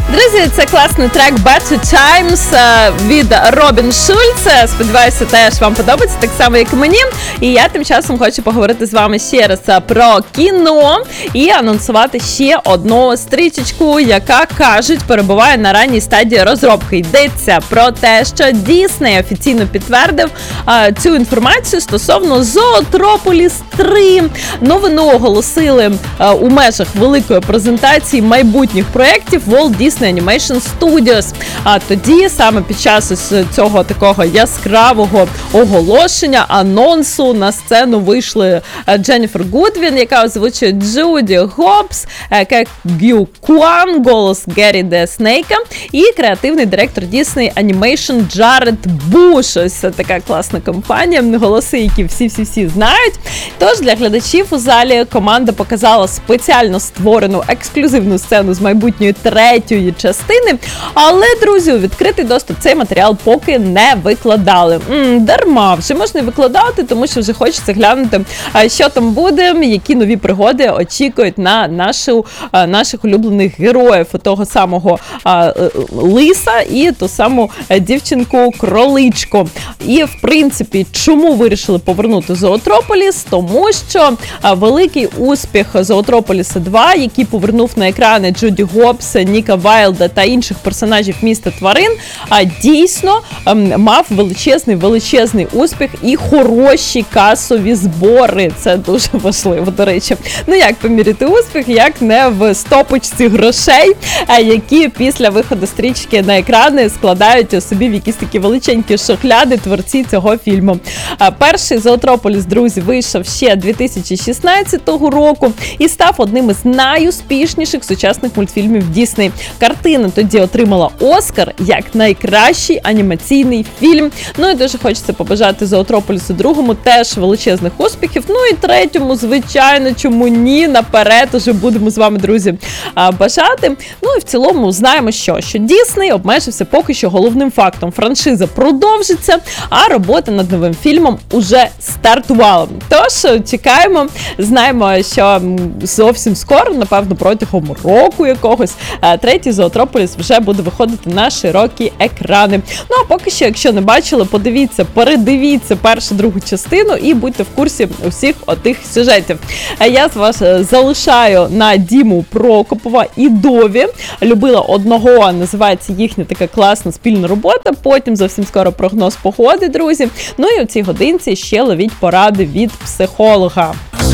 Друзі, це класний трек Better Times від Робін Шульц. Сподіваюся, теж вам подобається, так само, як і мені. І я тим часом хочу поговорити з вами ще раз про кіно і анонсувати ще одну стрічечку, яка, кажуть, перебуває на ранній стадії розробки. Йдеться про те, що Disney офіційно підтвердив цю інформацію стосовно Зоотрополіс 3. Новину оголосили у межах великої презентації майбутніх проєктів Walt Disney Animation Studios. А тоді, саме під час цього такого яскравого оголошення, анонсу, на сцену вийшли Дженніфер Гудвін, яка озвучує Джуді Гоббс, Ке Гю Куан, голос Геррі Де Снейка, і креативний директор Disney Animation Джаред Буш. Ось така класна компанія, голоси, які всі знають. Тож для глядачів у залі команда показала спеціально створену ексклюзивну сцену з майбутньої третьої частини, але, друзі, у відкритий доступ цей матеріал поки не викладали. Дарма, вже можна викладати, тому що вже хочеться глянути, що там буде, які нові пригоди очікують на наших улюблених героїв, того самого лиса і ту саму дівчинку-кроличку. І, в принципі, чому вирішили повернути Зоотрополіс? Тому що великий успіх Зоотрополіса 2, який повернув на екрани Джуді Гоббс, Ніка Вайлда та інших персонажів міста тварин, дійсно мав величезний успіх і хороші касові збори. Це дуже важливо, до речі. Ну як поміряти успіх, як не в стопочці грошей, які після виходу стрічки на екрани складають собі в якісь такі величенькі шухляди творці цього фільму. Перший Зоотрополіс, друзі, вийшов ще 2016 року і став одним із найуспішніших сучасних мультфільмів Дісней. Картина тоді отримала Оскар як найкращий анімаційний фільм. Ну і дуже хочеться побажати Зоотрополісу 2 теж величезних успіхів. Ну і 3, звичайно, чому ні, наперед уже будемо з вами, друзі, бажати. Ну і в цілому знаємо, що Дісней обмежився поки що головним фактом. Франшиза продовжиться, а робота над новим фільмом уже стартувала. Тож чекаємо, знаємо, що зовсім скоро, напевно, протягом року якогось, 3-й Зоотрополіс вже буде виходити на широкі екрани. Ну а поки що, якщо не бачили, подивіться, передивіться першу, другу частину і будьте в курсі усіх отих сюжетів. Я з вас залишаю на Діму Прокопова і Дові. Любила одного, називається їхня така класна спільна робота. Потім зовсім скоро прогноз погоди, друзі. Ну і у цій годинці ще ловіть поради від психолога.